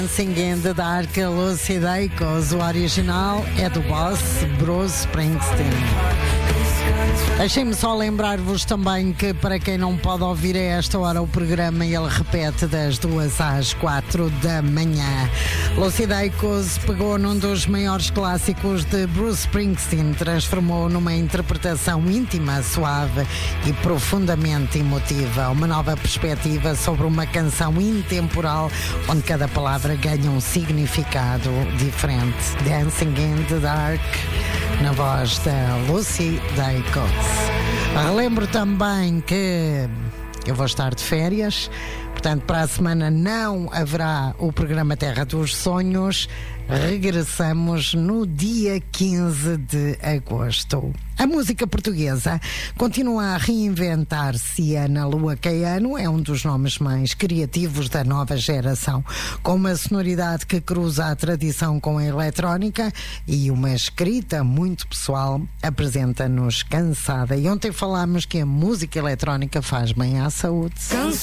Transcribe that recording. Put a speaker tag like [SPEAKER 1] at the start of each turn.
[SPEAKER 1] Dancing in the Dark, Lucy Dacus. O original é do boss Bruce Springsteen. Deixem-me só lembrar-vos também que, para quem não pode ouvir a esta hora o programa, ele repete das 2 às 4 da manhã. Lucy Dacus pegou num dos maiores clássicos de Bruce Springsteen, transformou numa interpretação íntima, suave e profundamente emotiva. Uma nova perspectiva sobre uma canção intemporal, onde cada palavra ganha um significado diferente. Dancing in the Dark, na voz da Lucy Dacus. Relembro também que eu vou estar de férias, portanto para a semana não haverá o programa Terra dos Sonhos. Regressamos no dia 15 de agosto. A música portuguesa continua a reinventar-se. Ana Lua Caiano é um dos nomes mais criativos da nova geração, com uma sonoridade que cruza a tradição com a eletrónica e uma escrita muito pessoal. Apresenta-nos Cansada. E ontem falámos que a música eletrónica faz bem à saúde.